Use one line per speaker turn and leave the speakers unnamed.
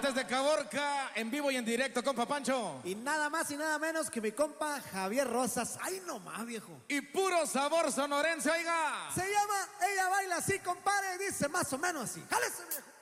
desde Caborca, en vivo y en directo, compa Pancho.
Y nada más y nada menos que mi compa Javier Rosas. ¡Ay, nomás, viejo!
Y puro sabor sonorense, oiga.
Se llama Ella Baila Así, compadre, y dice más o menos así. ¡Jálese, viejo!